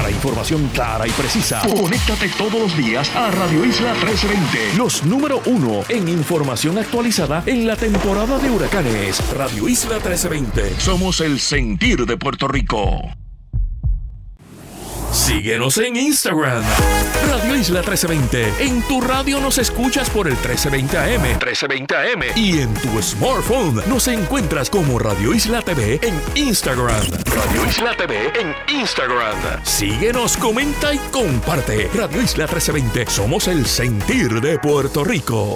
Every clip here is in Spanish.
Para información clara y precisa, conéctate todos los días a Radio Isla 1320. Los número 1 en información actualizada en la temporada de huracanes. Radio Isla 1320. Somos el sentir de Puerto Rico. Síguenos en Instagram, Radio Isla 1320. En tu radio nos escuchas por el 1320 AM. Y en tu smartphone nos encuentras como Radio Isla TV en Instagram. Radio Isla TV en Instagram. Síguenos, comenta y comparte. Radio Isla 1320. Somos el sentir de Puerto Rico.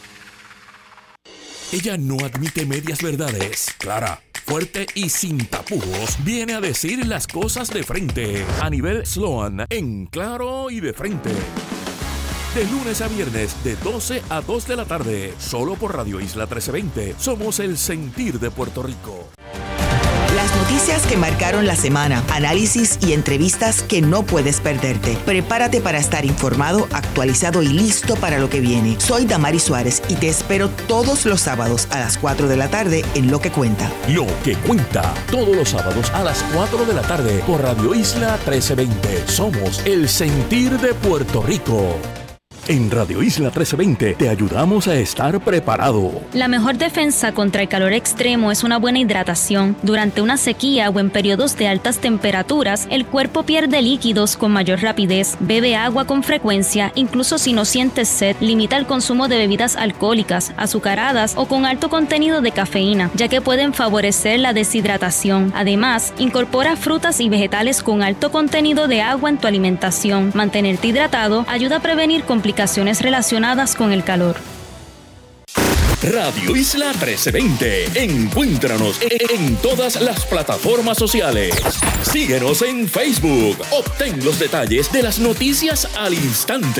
Ella no admite medias verdades. Clara, fuerte y sin tapujos, viene a decir las cosas de frente. Anibel Sloan, en Claro y de Frente. De lunes a viernes, de 12 a 2 de la tarde. Solo por Radio Isla 1320. Somos el sentir de Puerto Rico. Las noticias que marcaron la semana, análisis y entrevistas que no puedes perderte. Prepárate para estar informado, actualizado y listo para lo que viene. Soy Damari Suárez y te espero todos los sábados a las 4 de la tarde en Lo que Cuenta. Lo que Cuenta, todos los sábados a las 4 de la tarde por Radio Isla 1320. Somos el sentir de Puerto Rico. En Radio Isla 1320 te ayudamos a estar preparado. La mejor defensa contra el calor extremo es una buena hidratación. Durante una sequía o en periodos de altas temperaturas, el cuerpo pierde líquidos con mayor rapidez. Bebe agua con frecuencia, incluso si no sientes sed. Limita el consumo de bebidas alcohólicas, azucaradas o con alto contenido de cafeína, ya que pueden favorecer la deshidratación. Además, incorpora frutas y vegetales con alto contenido de agua en tu alimentación. Mantenerte hidratado ayuda a prevenir complicaciones relacionadas con el calor. Radio Isla 1320. Encuéntranos en todas las plataformas sociales. Síguenos en Facebook. Obtén los detalles de las noticias al instante.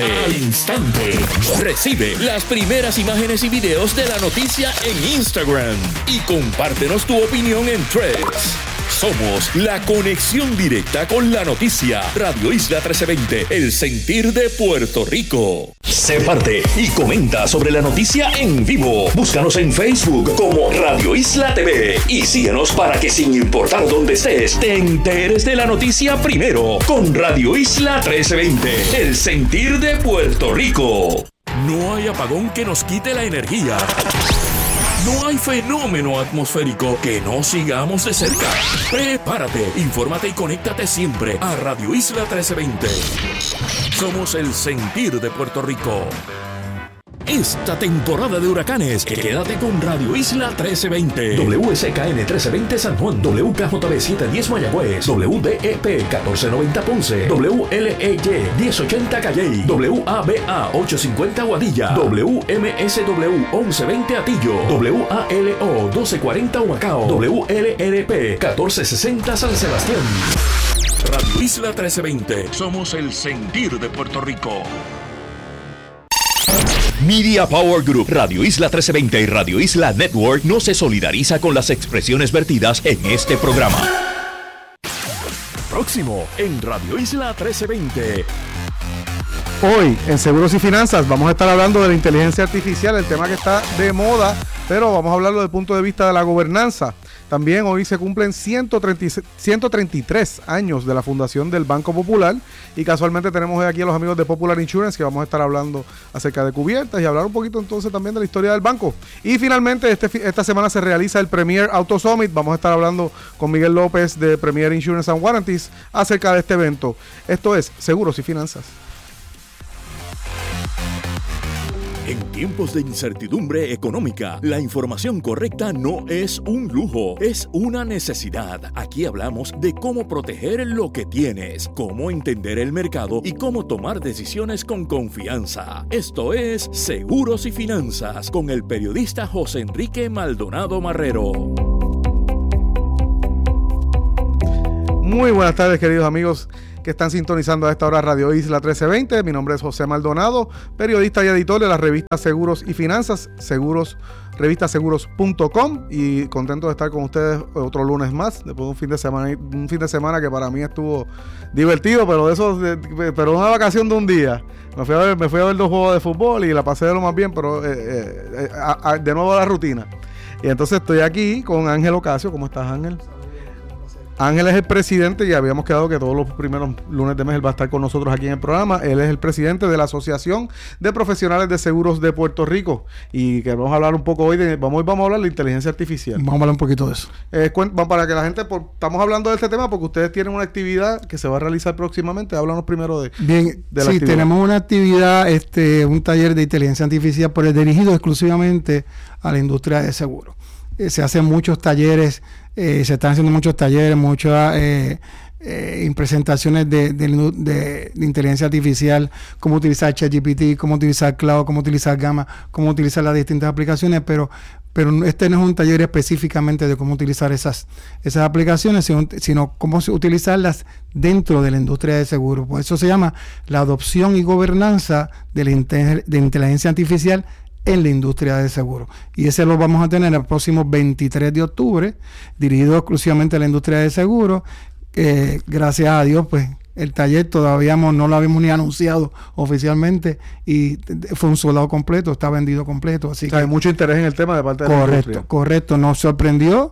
Recibe las primeras imágenes y videos de la noticia en Instagram. Y compártenos tu opinión en Threads. Somos la conexión directa con la noticia. Radio Isla 1320, el sentir de Puerto Rico. Sé parte y comenta sobre la noticia en vivo. Búscanos en Facebook como Radio Isla TV y síguenos para que sin importar dónde estés, te enteres de la noticia primero con Radio Isla 1320, el sentir de Puerto Rico. No hay apagón que nos quite la energía. No hay fenómeno atmosférico que no sigamos de cerca. Prepárate, infórmate y conéctate siempre a Radio Isla 1320. Somos el sentir de Puerto Rico. Esta temporada de huracanes, quédate con Radio Isla 1320. WSKN 1320 San Juan, WKJB 710 Mayagüez, WDEP 1490 Ponce, WLEY 1080 Calley, WABA 850 Guadilla, WMSW 1120 Atillo, WALO 1240 Humacao, WLRP 1460 San Sebastián. Radio Isla 1320. Somos el sentir de Puerto Rico. Media Power Group, Radio Isla 1320 y Radio Isla Network no se solidariza con las expresiones vertidas en este programa. Próximo en Radio Isla 1320. Hoy en Seguros y Finanzas vamos a estar hablando de la inteligencia artificial, el tema que está de moda, pero vamos a hablarlo desde el punto de vista de la gobernanza. También hoy se cumplen 133 años de la fundación del Banco Popular y casualmente tenemos aquí a los amigos de Popular Insurance que vamos a estar hablando acerca de cubiertas y hablar un poquito entonces también de la historia del banco. Y finalmente esta semana se realiza el Premier Auto Summit. Vamos a estar hablando con Miguel López de Premier Insurance and Warranties acerca de este evento. Esto es Seguros y Finanzas. En tiempos de incertidumbre económica, la información correcta no es un lujo, es una necesidad. Aquí hablamos de cómo proteger lo que tienes, cómo entender el mercado y cómo tomar decisiones con confianza. Esto es Seguros y Finanzas con el periodista José Enrique Maldonado Marrero. Muy buenas tardes, queridos amigos que están sintonizando a esta hora Radio Isla 1320. Mi nombre es José Maldonado, periodista y editor de la revista Seguros y Finanzas, revistaseguros.com, y contento de estar con ustedes otro lunes más, después de un fin de semana que para mí estuvo divertido, pero una vacación de un día. Me fui a ver 2 juegos de fútbol y la pasé de lo más bien, pero de nuevo a la rutina. Y entonces estoy aquí con Ángel Ocasio. ¿Cómo estás, Ángel? Ángel es el presidente y habíamos quedado que todos los primeros lunes de mes él va a estar con nosotros aquí en el programa. Él es el presidente de la Asociación de Profesionales de Seguros de Puerto Rico y que vamos a hablar un poco hoy vamos a hablar de inteligencia artificial. Vamos a hablar un poquito de eso. Para que la gente, estamos hablando de este tema porque ustedes tienen una actividad que se va a realizar próximamente. Háblanos primero de la actividad. Tenemos una actividad, un taller de inteligencia artificial, pero es dirigido exclusivamente a la industria de seguros. Se hacen muchos talleres, se están haciendo muchos talleres, muchas presentaciones de inteligencia artificial, cómo utilizar ChatGPT, cómo utilizar Cloud, cómo utilizar Gamma, cómo utilizar las distintas aplicaciones, pero este no es un taller específicamente de cómo utilizar esas aplicaciones, sino cómo utilizarlas dentro de la industria de seguros. Por eso se llama la adopción y gobernanza de inteligencia artificial en la industria de seguros. Y ese lo vamos a tener el próximo 23 de octubre, dirigido exclusivamente a la industria de seguros. Gracias a Dios, pues el taller todavía no lo habíamos ni anunciado oficialmente y fue un soldado completo, está vendido completo. Así que hay mucho interés en el tema de parte de la industria. Correcto. Nos sorprendió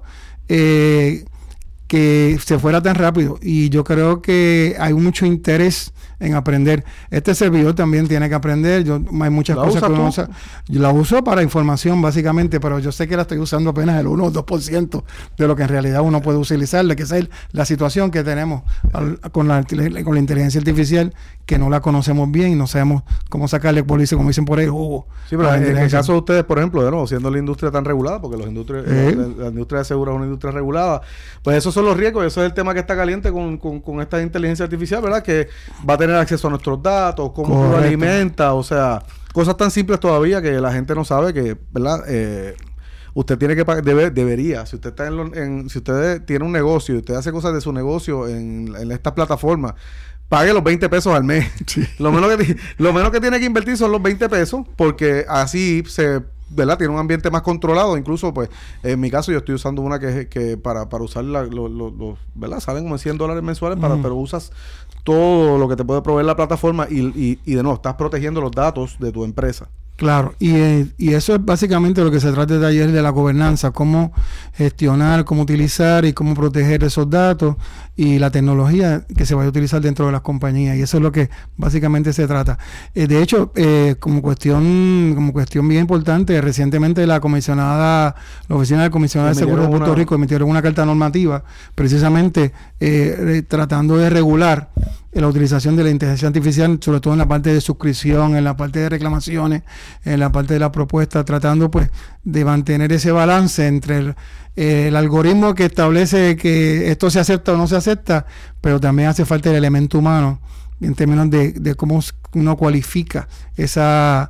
que se fuera tan rápido y yo creo que hay mucho interés en aprender. Este servidor también tiene que aprender. Hay muchas cosas que uno usa. Yo la uso para información básicamente, pero yo sé que la estoy usando apenas el 1 o 2% de lo que en realidad uno puede utilizarla, que esa es la situación que tenemos con la inteligencia artificial, que no la conocemos bien y no sabemos cómo sacarle, como dicen por ahí, Sí, pero en el caso de ustedes, por ejemplo, de nuevo, siendo la industria tan regulada, porque la industria de seguros es una industria regulada, pues esos son los riesgos, eso es el tema que está caliente con esta inteligencia artificial, ¿verdad? Que va a tener acceso a nuestros datos, cómo uno lo alimenta, o sea, cosas tan simples todavía que la gente no sabe que, ¿verdad? Usted tiene que debería, si usted está si usted tiene un negocio y usted hace cosas de su negocio en esta plataforma, pague los 20 pesos al mes. Sí. Lo menos que tiene que invertir son los 20 pesos, porque así ¿verdad? Tiene un ambiente más controlado. Incluso, pues, en mi caso, yo estoy usando una que para usar ¿verdad? Salen como $100 mensuales, pero usas todo lo que te puede proveer la plataforma y de nuevo, estás protegiendo los datos de tu empresa. Claro, y eso es básicamente lo que se trata de ayer de la gobernanza, cómo gestionar, cómo utilizar y cómo proteger esos datos y la tecnología que se vaya a utilizar dentro de las compañías, y eso es lo que básicamente se trata. De hecho, como cuestión bien importante, recientemente la Oficina del Comisionado de Seguros de Puerto Rico emitieron una carta normativa precisamente tratando de regular la utilización de la inteligencia artificial, sobre todo en la parte de suscripción, en la parte de reclamaciones, en la parte de la propuesta, tratando pues de mantener ese balance entre el algoritmo que establece que esto se acepta o no se acepta, pero también hace falta el elemento humano en términos de cómo uno cualifica esa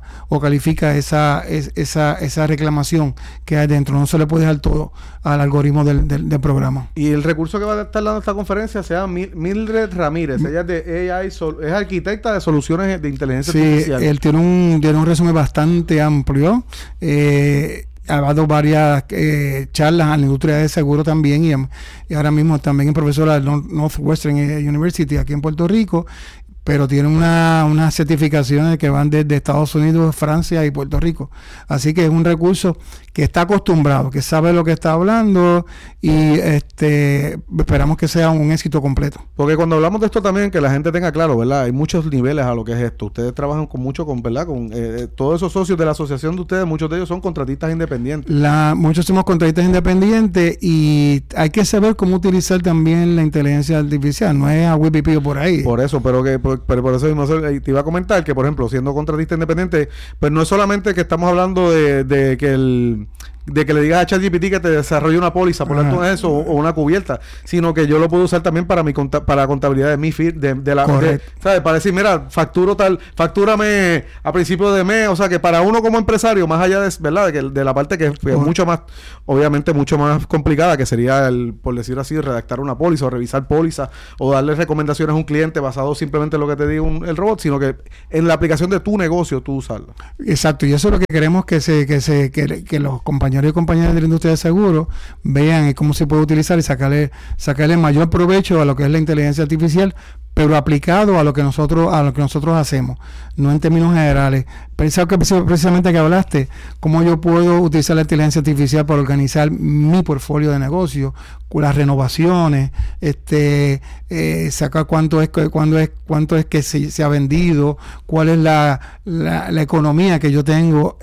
reclamación que hay dentro. No se le puede dejar todo al algoritmo del programa. Y el recurso que va a estar dando esta conferencia se llama Mildred Ramírez. Ella es de AI, es arquitecta de soluciones de inteligencia artificial. Él tiene un resumen bastante amplio. Ha dado varias charlas a la industria de seguro también y ahora mismo también es profesora de Northwestern University aquí en Puerto Rico, pero tiene unas certificaciones que van desde Estados Unidos, Francia y Puerto Rico. Así que es un recurso que está acostumbrado, que sabe lo que está hablando y esperamos que sea un éxito completo. Porque cuando hablamos de esto también, que la gente tenga claro, ¿verdad? Hay muchos niveles a lo que es esto. Ustedes trabajan ¿verdad? Con todos esos socios de la asociación de ustedes, muchos de ellos son contratistas independientes. Muchos somos contratistas independientes y hay que saber cómo utilizar también la inteligencia artificial. No es a whipipío por ahí. Por eso, pero por eso mismo te iba a comentar que, por ejemplo, siendo contratista independiente, pues no es solamente que estamos hablando de que le digas a ChatGPT que te desarrolle una póliza, por ejemplo, eso o una cubierta, sino que yo lo puedo usar también para la contabilidad de mi ¿sabes? Para decir, mira, factúrame a principio de mes, o sea, que para uno como empresario, más allá de, ¿verdad? De la parte que es mucho más, obviamente mucho más complicada, que sería por decir así, redactar una póliza o revisar póliza o darle recomendaciones a un cliente basado simplemente en lo que te diga el robot, sino que en la aplicación de tu negocio tú usarla. Exacto, y eso es lo que queremos que los compañeros y compañeras de la industria de seguros vean cómo se puede utilizar y sacarle mayor provecho a lo que es la inteligencia artificial pero aplicado a lo que nosotros hacemos, no en términos generales. Precisamente que hablaste, cómo yo puedo utilizar la inteligencia artificial para organizar mi portfolio de negocio, con las renovaciones, sacar cuánto es que se ha vendido, cuál es la economía que yo tengo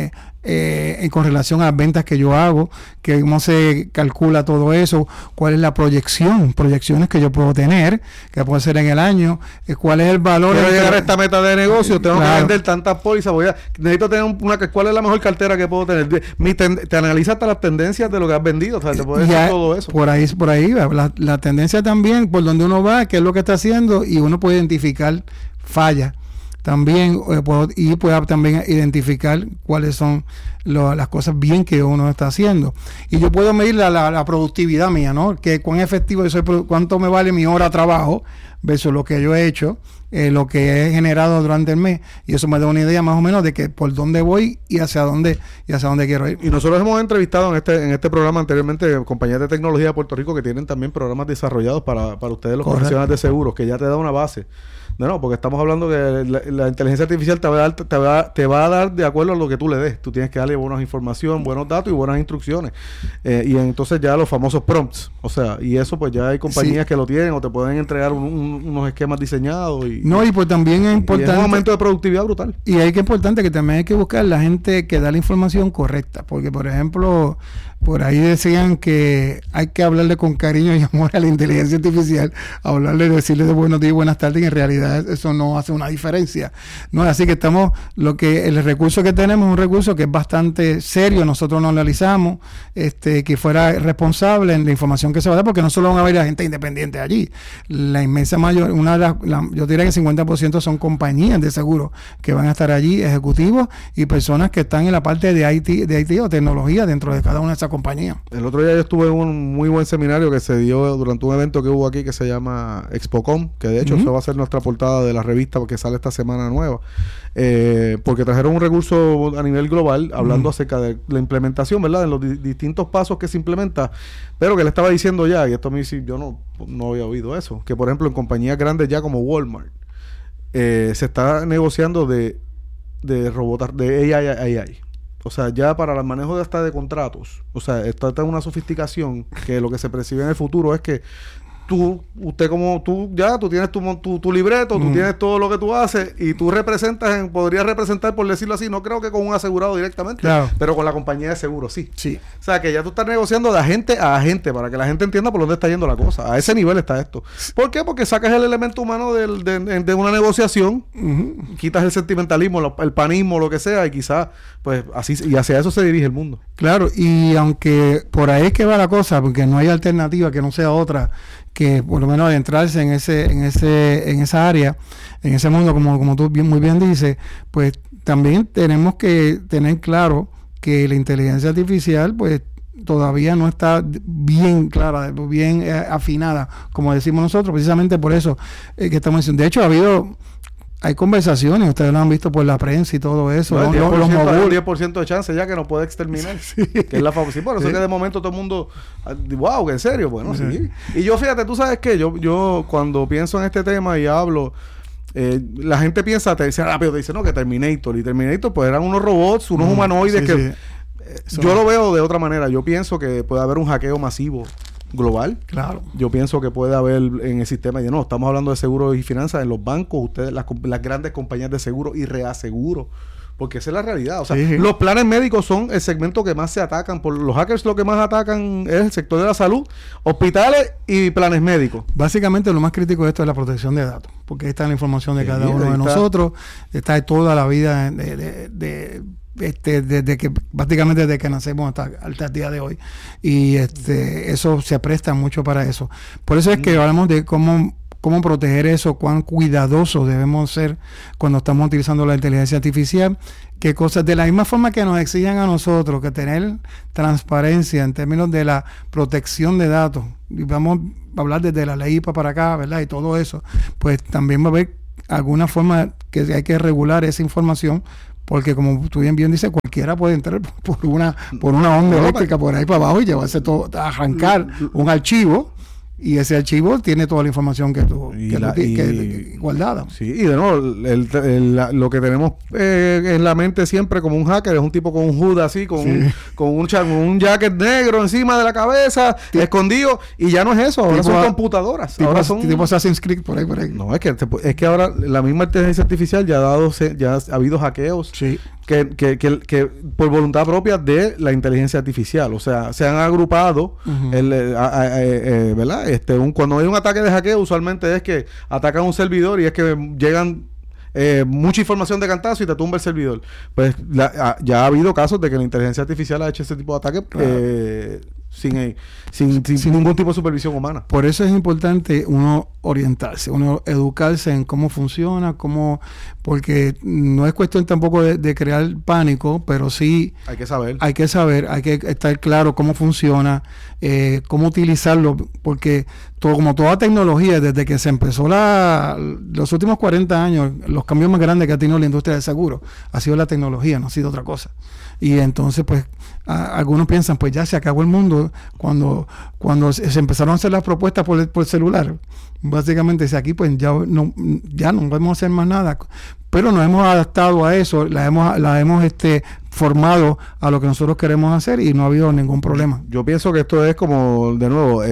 con relación a las ventas que yo hago, que cómo se calcula todo eso, cuál es la proyecciones que yo puedo tener, que puede ser en el año, cuál es el valor. Quiero llegar a esta meta de negocio, tengo que vender tantas pólizas, necesito tener cuál es la mejor cartera que puedo tener. Te analiza hasta las tendencias de lo que has vendido, o sea, te puede decir todo eso. Por ahí la tendencia también, por donde uno va, qué es lo que está haciendo, y uno puede identificar fallas también, pueda también identificar cuáles son las cosas bien que uno está haciendo, y yo puedo medir la productividad mía, ¿no? Que cuán efectivo yo soy, cuánto me vale mi hora de trabajo versus lo que yo he hecho, lo que he generado durante el mes, y eso me da una idea más o menos de que por dónde voy y hacia dónde quiero ir. Y nosotros hemos entrevistado en este programa anteriormente compañías de tecnología de Puerto Rico que tienen también programas desarrollados para ustedes los profesionales de seguros, que ya te da una base. No, porque estamos hablando que la inteligencia artificial te va a dar de acuerdo a lo que tú le des. Tú tienes que darle buena información, buenos datos y buenas instrucciones. Y entonces ya los famosos prompts. O sea, y eso pues ya hay compañías que lo tienen o te pueden entregar unos esquemas diseñados. Y pues también es importante. Es un aumento de productividad brutal. Y es importante que también hay que buscar la gente que da la información correcta. Porque, por ejemplo, por ahí decían que hay que hablarle con cariño y amor a la inteligencia artificial, decirle de buenos días y buenas tardes, y en realidad eso no hace una diferencia. No, así que el recurso que tenemos es un recurso que es bastante serio, nosotros lo analizamos, que fuera responsable en la información que se va a dar, porque no solo van a haber la gente independiente allí. La inmensa mayoría, yo diría que el 50% son compañías de seguro que van a estar allí, ejecutivos y personas que están en la parte de IT o tecnología dentro de cada una de esas compañías. El otro día yo estuve en un muy buen seminario que se dio durante un evento que hubo aquí que se llama ExpoCom, que de hecho eso va a ser nuestra portada de la revista porque sale esta semana nueva, porque trajeron un recurso a nivel global hablando acerca de la implementación, ¿verdad? En los distintos pasos que se implementa, pero que le estaba diciendo ya, y esto a mí sí, yo no había oído eso, que por ejemplo en compañías grandes ya como Walmart se está negociando de robots, de AI. O sea, ya para el manejo de contratos, o sea, está en una sofisticación que lo que se percibe en el futuro es que tú tienes tu libreto, tú tienes todo lo que tú haces y tú podrías representar, por decirlo así, no creo que con un asegurado directamente, pero con la compañía de seguro, sí. O sea, que ya tú estás negociando de agente a agente para que la gente entienda por dónde está yendo la cosa. A ese nivel está esto. ¿Por qué? Porque sacas el elemento humano de una negociación, quitas el sentimentalismo, el panismo, lo que sea, y quizás, pues, así, y hacia eso se dirige el mundo. Claro, y aunque por ahí es que va la cosa, porque no hay alternativa que no sea otra que por lo menos adentrarse en esa área, en ese mundo, como tú muy bien dices, pues también tenemos que tener claro que la inteligencia artificial pues todavía no está bien clara, bien afinada, como decimos nosotros, precisamente por eso que estamos diciendo. De hecho, hay conversaciones, ustedes lo han visto por la prensa y todo eso. No, el 10% de chance ya que no puede exterminar. Que es la famosa. Sí, por eso es que de momento todo el mundo, wow, ¿en serio? Bueno, sí. Y yo, fíjate, tú sabes que yo cuando pienso en este tema y hablo, la gente piensa, te dice rápido, te dice, no, que Terminator. Y Terminator, pues eran unos robots, unos humanoides que... Yo lo veo de otra manera. Yo pienso que puede haber un hackeo masivo global. Claro. Yo pienso que puede haber en el sistema, estamos hablando de seguros y finanzas, en los bancos, ustedes, las grandes compañías de seguro y reaseguro, porque esa es la realidad. O sea, los planes médicos son el segmento que más se atacan. Por los hackers lo que más atacan es el sector de la salud, hospitales y planes médicos. Básicamente lo más crítico de esto es la protección de datos, porque ahí está la información de cada uno de nosotros, está toda la vida desde que nacemos hasta el día de hoy, y eso se presta mucho para eso. Por eso es que hablamos de cómo proteger eso, cuán cuidadosos debemos ser cuando estamos utilizando la inteligencia artificial, qué cosas, de la misma forma que nos exigen a nosotros que tener transparencia en términos de la protección de datos, y vamos a hablar desde la ley IPA para acá, ¿verdad? Y todo eso, pues también va a haber alguna forma que hay que regular esa información, porque como tú bien dices, cualquiera puede entrar por una onda eléctrica por ahí para abajo y llevarse todo, arrancar un archivo y ese archivo tiene toda la información que tú guardada. Sí, y de nuevo, lo que tenemos en la mente siempre como un hacker es un tipo con un hood así, con un jacket negro encima de la cabeza, escondido, y ya no es eso, ahora son computadoras. Ahora son tipo Assassin's Creed por ahí. No, es que ahora la misma inteligencia artificial ya ha habido hackeos. Sí. Que por voluntad propia de la inteligencia artificial, o sea, se han agrupado, ¿verdad? Cuando hay un ataque de hackeo, usualmente es que atacan un servidor y es que llegan mucha información de cantazo y te tumba el servidor. Pues ya ha habido casos de que la inteligencia artificial ha hecho ese tipo de ataques sin ningún tipo de supervisión humana. Por eso es importante uno orientarse, uno educarse en cómo funciona, porque no es cuestión tampoco de crear pánico, pero sí hay que saber, hay que estar claro cómo funciona, cómo utilizarlo, porque como toda tecnología, desde que se empezó los últimos 40 años, los cambios más grandes que ha tenido la industria del seguro ha sido la tecnología, no ha sido otra cosa. Y entonces, pues, algunos piensan, pues ya se acabó el mundo cuando se empezaron a hacer las propuestas por celular. Básicamente, aquí pues ya no podemos hacer más nada. Pero nos hemos adaptado a eso, la hemos formado a lo que nosotros queremos hacer y no ha habido ningún problema. Yo pienso que esto es como, de nuevo,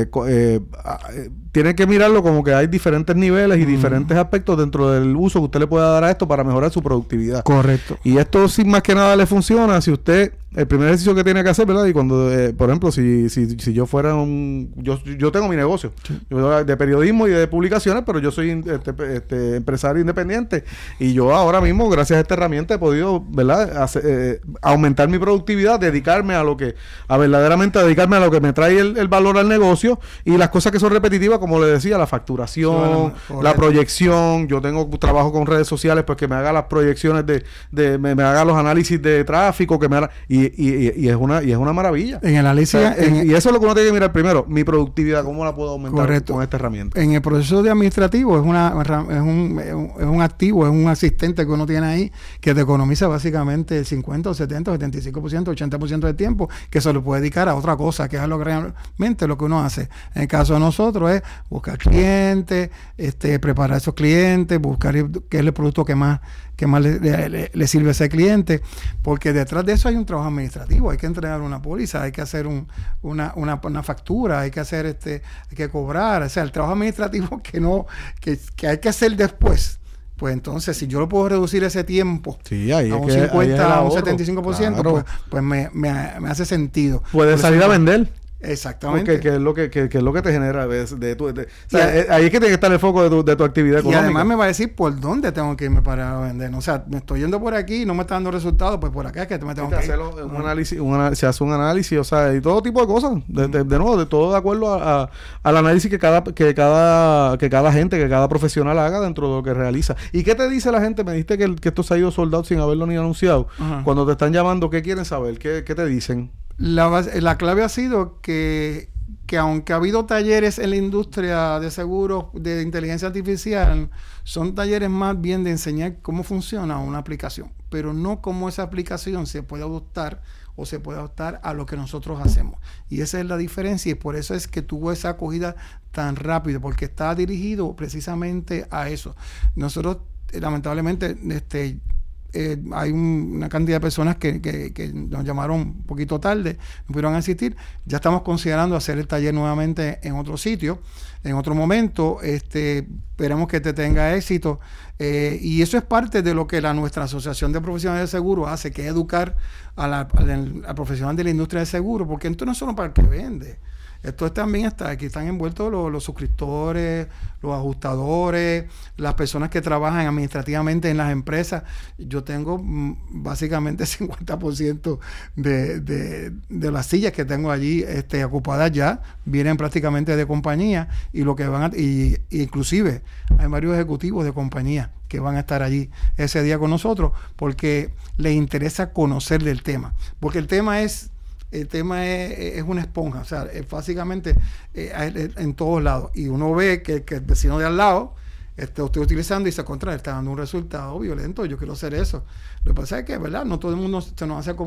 tiene que mirarlo como que hay diferentes niveles y diferentes aspectos dentro del uso que usted le pueda dar a esto para mejorar su productividad. Correcto. Y esto sin más que nada le funciona si usted, el primer ejercicio que tiene que hacer, ¿verdad? Y cuando, por ejemplo, si yo fuera yo tengo mi negocio de periodismo y de publicaciones, pero yo soy empresario independiente y yo ahora mismo, gracias a esta herramienta, he podido, ¿verdad? Aumentar mi productividad, verdaderamente dedicarme a lo que me trae el valor al negocio y las cosas que son repetitivas, como le decía, la facturación, la proyección. Yo trabajo con redes sociales, pues que me haga las proyecciones me haga los análisis de tráfico, que me haga, y es una maravilla. En análisis, y eso es lo que uno tiene que mirar primero, mi productividad, cómo la puedo aumentar con esta herramienta. En el proceso de administrativo es un activo, es un asistente que uno tiene ahí que te economiza básicamente el 50, 70, 75%, 80% del tiempo, que se lo puede dedicar a otra cosa, que es realmente lo que uno hace. En el caso de nosotros es buscar clientes, preparar a esos clientes, buscar qué es el producto que más le sirve a ese cliente, porque detrás de eso hay un trabajo administrativo, hay que entregar una póliza, hay que hacer una factura, hay que hacer hay que cobrar, o sea, el trabajo administrativo que hay que hacer después. Pues entonces, si yo lo puedo reducir ese tiempo a un 50, a un 75%, claro, pues me hace sentido. Puedes salir a vender. Exactamente. Porque que es lo que te genera ahí es que tiene que estar el foco de tu actividad económica. Y además me va a decir por dónde tengo que irme para vender. O sea, me estoy yendo por aquí y no me está dando resultados, pues por acá es que me tengo que ir. Se hace un análisis, o sea, y todo tipo de cosas. De nuevo, de todo de acuerdo al análisis que cada gente, que cada profesional haga dentro de lo que realiza. ¿Y qué te dice la gente? Me dijiste que esto se ha ido soldado sin haberlo ni anunciado. Ajá. Cuando te están llamando, ¿qué quieren saber? ¿Qué te dicen? La clave ha sido que aunque ha habido talleres en la industria de seguros de inteligencia artificial, son talleres más bien de enseñar cómo funciona una aplicación, pero no cómo esa aplicación se puede adaptar o se puede adaptar a lo que nosotros hacemos. Y esa es la diferencia y por eso es que tuvo esa acogida tan rápido, porque está dirigido precisamente a eso. Nosotros, lamentablemente, hay una cantidad de personas que nos llamaron un poquito tarde, no pudieron asistir. Ya estamos considerando hacer el taller nuevamente en otro sitio, en otro momento. Esperemos que tenga éxito. Y eso es parte de lo que nuestra Asociación de Profesionales de Seguro hace, que es educar al profesional de la industria del seguro, porque esto no es solo para el que vende. Esto también aquí están envueltos los suscriptores, los ajustadores, las personas que trabajan administrativamente en las empresas. Yo tengo básicamente 50% de las sillas que tengo allí ocupadas ya, vienen prácticamente de compañía, y lo que y inclusive hay varios ejecutivos de compañía que van a estar allí ese día con nosotros, porque les interesa conocer del tema, porque el tema es una esponja, o sea, básicamente en todos lados, y uno ve que el vecino de al lado estoy utilizando y se está dando un resultado violento, yo quiero hacer eso. Lo que pasa es que, ¿verdad? No todo el mundo se nos hace